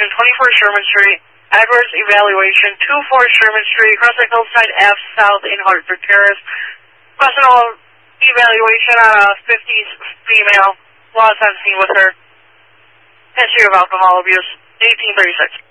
evaluation, 24 Sherman Street. Adverse evaluation, 24 Sherman Street, crossing Hillside F South in Hartford Terrace. Personal evaluation on a 50s female. Lost on scene with her. History of alcohol abuse, 1836.